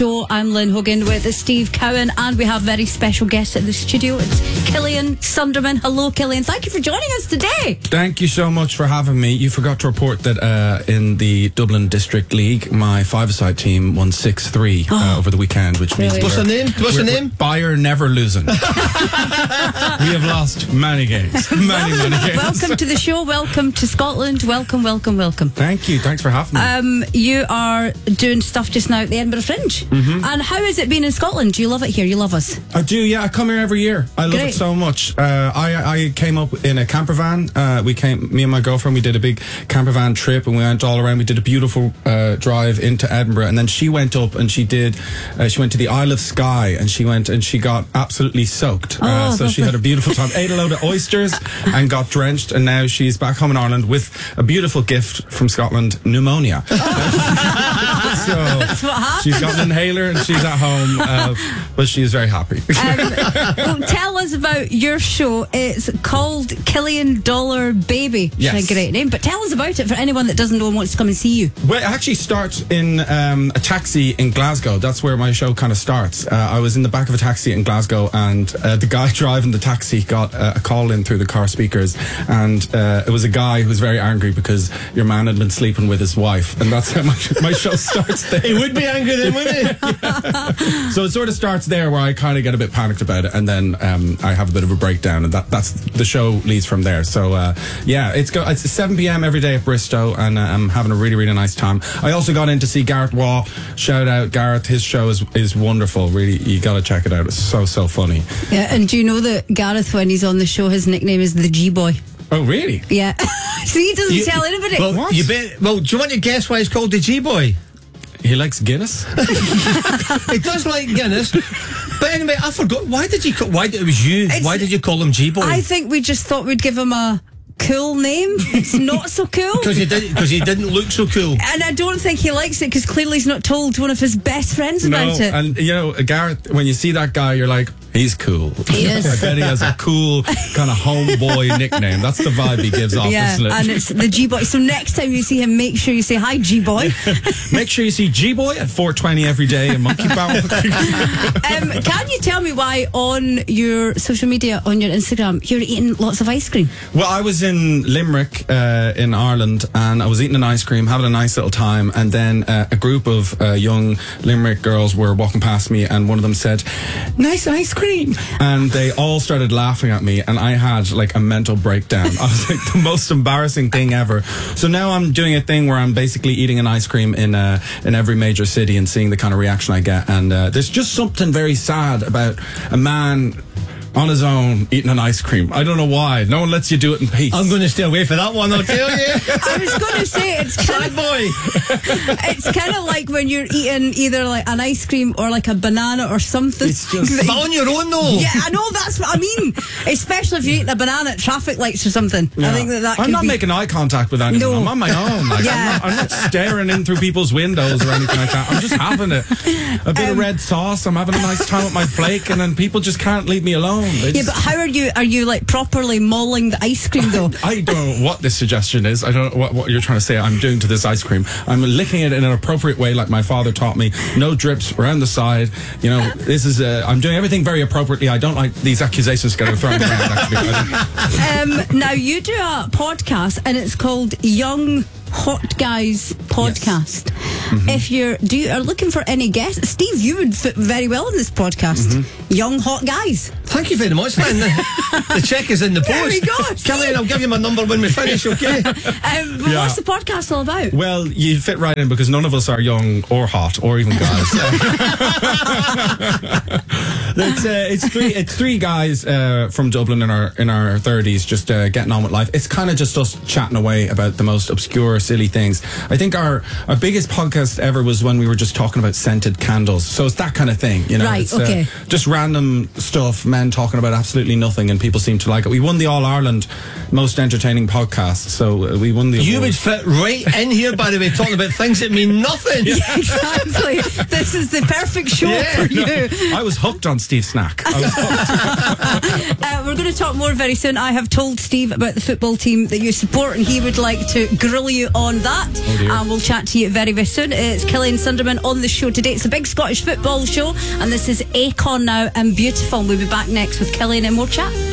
I'm Lynn Hogan with Steve Cowan, and we have very special guests at the studio. It's Killian Sunderman. Hello, Killian. Thank you for joining us today. Thank you so much for having me. You forgot to report that in the Dublin District League, my five-a-side team won 6-3 over the weekend, which means What's the name? Bayer never losing. We have lost many games. Many games. Welcome to the show. Welcome to Scotland. Welcome. Thank you. Thanks for having me. You are doing stuff just now at the Edinburgh Fringe. Mm-hmm. And how has it been in Scotland? Do you love it here? You love us? I do, yeah. I come here every year. I love it so much. I came up in a camper van. Me and my girlfriend, we did a big camper van trip and we went all around. We did a beautiful drive into Edinburgh, and then she went up and she went to the Isle of Skye, and she got absolutely soaked. So she had a beautiful time, ate a load of oysters and got drenched, and now she's back home in Ireland with a beautiful gift from Scotland, pneumonia. So that's what happened. She's got an inhaler and she's at home, but she's very happy. Well, tell us about your show. It's called Killian Dollar Baby. Yes. A great name, but tell us about it for anyone that doesn't know and wants to come and see you. Well, it actually starts in a taxi in Glasgow. That's where my show kind of starts. I was in the back of a taxi in Glasgow, and the guy driving the taxi got a call in through the car speakers, and it was a guy who was very angry because your man had been sleeping with his wife, and that's how my show starts there. He would be angry then, wouldn't he? Yeah. So it sort of starts there, where I kind of get a bit panicked about it, and then I have a bit of a breakdown, and that's the show leads from there. So it's 7 p.m. every day at Bristow, and I'm having a really, really nice time. I also got in to see Gareth Waugh. Shout out Gareth, his show is wonderful. Really, you got to check it out. It's so funny. Yeah, and do you know that Gareth, when he's on the show, his nickname is the G-Boy? Oh, really? Yeah. So he doesn't tell anybody. Well, What? do you want to guess why he's called the G-Boy? He likes Guinness. He does like Guinness. But anyway, I forgot. Why did you call him G-Boy? I think we just thought we'd give him a cool name. It's not so cool. Because he didn't look so cool. And I don't think he likes it because clearly he's not told one of his best friends about it. And Gareth, when you see that guy, you're like, he's cool. He is. I bet he has a cool kind of homeboy nickname. That's the vibe he gives off, Yeah, isn't it? and it's the G-Boy. So next time you see him, make sure you say, hi, G-Boy. Make sure you see G-Boy at 4:20 every day in Monkey Bound. Can you tell me why on your social media, on your Instagram, you're eating lots of ice cream? Well, I was in Limerick in Ireland, and I was eating an ice cream, having a nice little time, and then a group of young Limerick girls were walking past me, and one of them said, nice ice cream, and they all started laughing at me, and I had like a mental breakdown. I was like, the most embarrassing thing ever. So now I'm doing a thing where I'm basically eating an ice cream in every major city and seeing the kind of reaction I get, and there's just something very sad about a man on his own eating an ice cream. I don't know why. No one lets you do it in peace. I'm going to stay away from that one, I'll tell you. I was going to say, it's kind of like when you're eating either like an ice cream or like a banana or something. It's just... But on your own, though. Yeah, I know, that's what I mean. Especially if you're eating a banana at traffic lights or something. Yeah. I think that I'm not making eye contact with anyone. No. I'm on my own. Like, Yeah. I'm not staring in through people's windows or anything like that. I'm just having a bit of red sauce. I'm having a nice time with my flake, and then people just can't leave me alone. Yeah, but how are you like properly mauling the ice cream though? I don't know what this suggestion is. I don't know what you're trying to say I'm doing to this ice cream. I'm licking it in an appropriate way, like my father taught me. No drips around the side. This is I'm doing everything very appropriately. I don't like these accusations getting thrown around, actually. Now you do a podcast and it's called Young Hot Guys Podcast. Yes. Mm-hmm. If you are looking for any guests, Steve, you would fit very well in this podcast. Mm-hmm. Young Hot Guys. Thank you very much, man. The check is in the post. There we go. Killian, I'll give you my number when we finish, okay? But what's the podcast all about? Well, you fit right in because none of us are young or hot or even guys. It's three guys from Dublin in our 30s, just getting on with life. It's kind of just us chatting away about the most obscure, silly things. I think our biggest podcast ever was when we were just talking about scented candles. So it's that kind of thing, Right, It's, okay. just random stuff, men talking about absolutely nothing, and people seem to like it. We won the All-Ireland Most Entertaining Podcast, so we won the award. You would fit right in here, by the way, talking about things that mean nothing. Yeah, exactly. This is the perfect show for you. I was hooked on Steve's snack. We're going to talk more very soon. I have told Steve about the football team that you support, and he would like to grill you on that. Oh dear. And we'll chat to you very, very soon. It's Killian Sunderman on the show today. It's a big Scottish football show, and this is Akon now and Beautiful. We'll be back next with Killian and more chat.